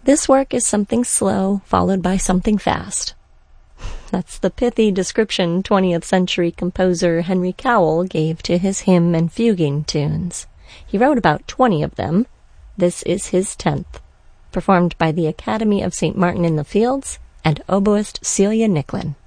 This work is something slow, followed by something fast. That's the pithy description 20th century composer Henry Cowell gave to his hymn and fuguing tunes. He wrote about 20 of them. This is his 10th, performed by the Academy of St. Martin in the Fields and oboist Celia Nicklin.